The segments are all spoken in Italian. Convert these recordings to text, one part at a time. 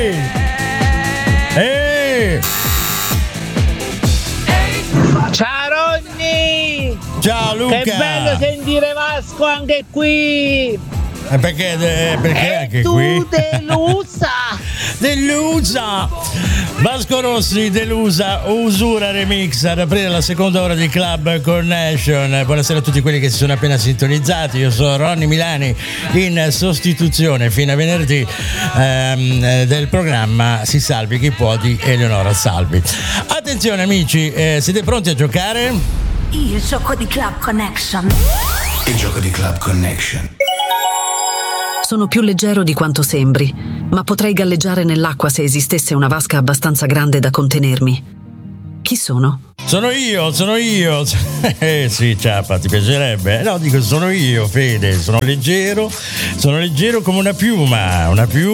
Ciao Ronny! Ciao Luca! Che bello sentire Vasco anche qui! Perché anche tu qui? Delusa! Vasco Rossi, delusa, Usura Remix ad aprire la seconda ora di Club Connection. Buonasera a tutti quelli che si sono appena sintonizzati. Io sono Ronny Milani in sostituzione fino a venerdì del programma Si Salvi Chi Può di Eleonora Salvi. Attenzione amici, siete pronti a giocare? Il gioco di Club Connection. Il gioco di Club Connection. Sono più leggero di quanto sembri, ma potrei galleggiare nell'acqua se esistesse una vasca abbastanza grande da contenermi. Chi sono? Sono io. Sì, ciappa, ti piacerebbe? No, dico sono io, Fede, sono leggero come una piuma,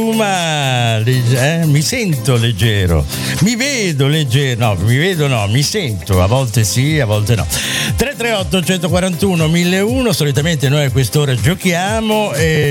mi sento leggero, mi sento, a volte sì, a volte no. 338 141 1001, solitamente noi a quest'ora giochiamo,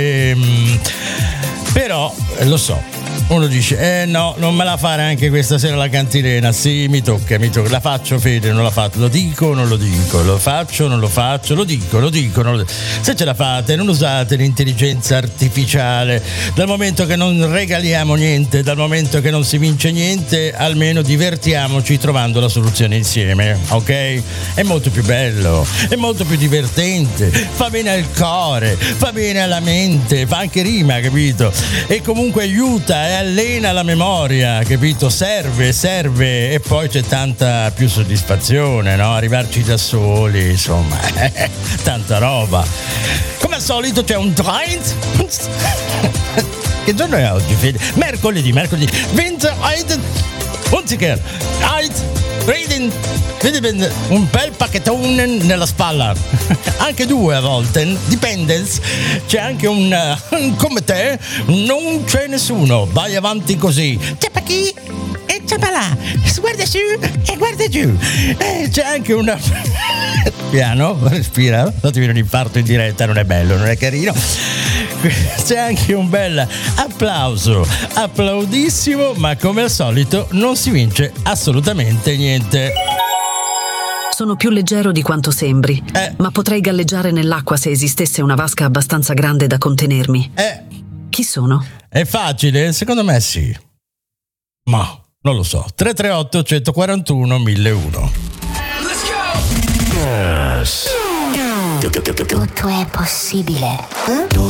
però lo so. Uno dice, no, non me la fare anche questa sera la cantilena. Sì, mi tocca, la faccio, Fede, non la faccio, lo dico, non lo dico, lo faccio, non lo faccio, lo dico, non lo dico. Se ce la fate, non usate l'intelligenza artificiale. Dal momento che non regaliamo niente, dal momento che non si vince niente, almeno divertiamoci trovando la soluzione insieme, ok? È molto più bello, è molto più divertente, fa bene al cuore, fa bene alla mente, fa anche rima, capito? E comunque aiuta, allena la memoria, capito? Serve e poi c'è tanta più soddisfazione, no? Arrivarci da soli, insomma, tanta roba. Come al solito c'è un Drive. Che giorno è oggi, Fede? Mercoledì. Winter Hunziker. Reading. Vedi, un bel pacchettone nella spalla, anche due a volte, dipende. C'è anche un come te, non c'è nessuno, vai avanti così. C'è pa' chi e c'è pa' là, guarda su e guarda giù. C'è anche una piano, respira, non ti viene un infarto in diretta, non è bello, non è carino. C'è anche un bel applauso, applaudissimo, ma come al solito non si vince assolutamente niente. Sono più leggero di quanto sembri, ma potrei galleggiare nell'acqua se esistesse una vasca abbastanza grande da contenermi. Chi sono? È facile? Secondo me sì. Ma non lo so. 338 141 1001. Let's go! Yes. Tutto è possibile.